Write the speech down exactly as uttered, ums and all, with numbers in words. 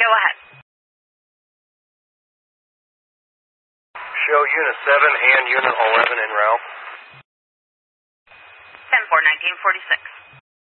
Go ahead. Show Unit seven and Unit eleven en route. ten four, nineteen forty-six.